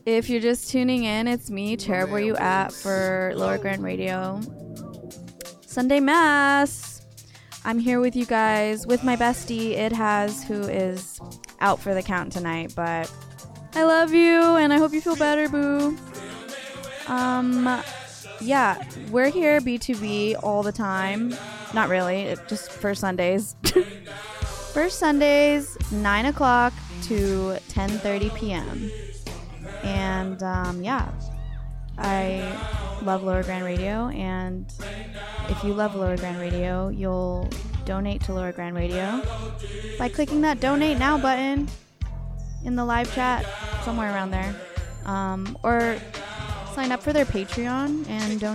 If you're just tuning in, it's me, Cherub. Where you at for Lower Grand Radio Sunday Mass? I'm here with you guys with my bestie, It Has, who is out for the count tonight, but I love you and I hope you feel better, boo. Yeah, we're here B2B all the time. Not really, just for Sundays. First Sundays, 9 o'clock to 10:30 p.m. And yeah, I love Lower Grand Radio, and if you love Lower Grand Radio, you'll donate to Lower Grand Radio by clicking that donate now button in the live chat somewhere around there, or sign up for their Patreon and donate